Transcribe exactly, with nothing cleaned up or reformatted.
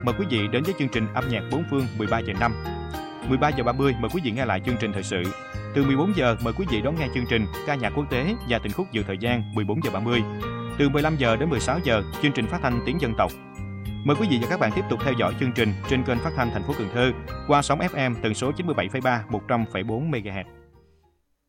mời quý vị đến với chương trình âm nhạc bốn phương mười ba giờ năm. mười ba giờ ba mươi mời quý vị nghe lại chương trình thời sự. Từ mười bốn giờ mời quý vị đón nghe chương trình ca nhạc quốc tế và tình khúc dự thời gian mười bốn giờ ba mươi. Từ mười lăm giờ đến mười sáu giờ chương trình phát thanh tiếng dân tộc. Mời quý vị và các bạn tiếp tục theo dõi chương trình trên kênh phát thanh thành phố Cần Thơ qua sóng ép em tần số chín mươi bảy phẩy ba, một trăm phẩy bốn mê ga héc.